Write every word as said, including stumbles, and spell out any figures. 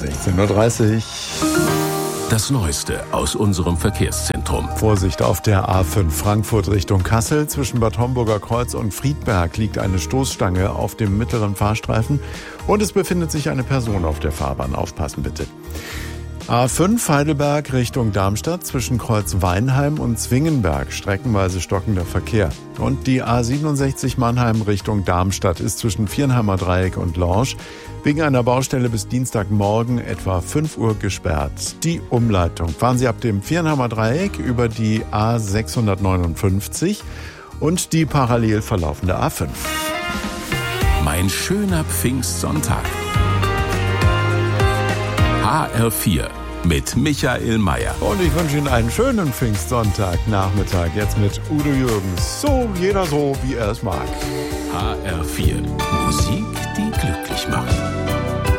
sechzehn Uhr dreißig. Das Neueste aus unserem Verkehrszentrum. Vorsicht auf der A fünf Frankfurt Richtung Kassel. Zwischen Bad Homburger Kreuz und Friedberg liegt eine Stoßstange auf dem mittleren Fahrstreifen und es befindet sich eine Person auf der Fahrbahn. Aufpassen bitte. A fünf Heidelberg Richtung Darmstadt zwischen Kreuz Weinheim und Zwingenberg streckenweise stockender Verkehr. Und die A siebenundsechzig Mannheim Richtung Darmstadt ist zwischen Viernheimer Dreieck und Lorsch wegen einer Baustelle bis Dienstagmorgen etwa fünf Uhr gesperrt. Die Umleitung fahren Sie ab dem Viernheimer Dreieck über die A sechshundertneunundfünfzig und die parallel verlaufende A fünf. Mein schöner Pfingstsonntag. H R vier mit Michael Mayer. Und ich wünsche Ihnen einen schönen Pfingstsonntag-Nachmittag. Jetzt mit Udo Jürgens. So, jeder so, wie er es mag. H R vier. Musik, die glücklich macht.